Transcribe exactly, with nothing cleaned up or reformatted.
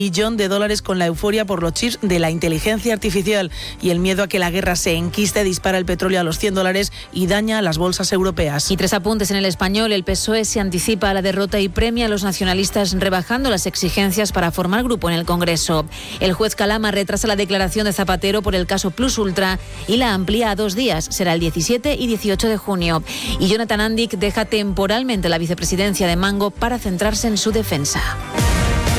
Billón de dólares con la euforia por los chips de la inteligencia artificial y el miedo a que la guerra se enquiste dispara el petróleo a los cien dólares y daña las bolsas europeas. Y tres apuntes en El Español. El P S O E se anticipa a la derrota y premia a los nacionalistas rebajando las exigencias para formar grupo en el Congreso. El juez Calama retrasa la declaración de Zapatero por el caso Plus Ultra y la amplía a dos días. Será el diecisiete y dieciocho de junio. Y Jonathan Andic deja temporalmente la vicepresidencia de Mango para centrarse en su defensa.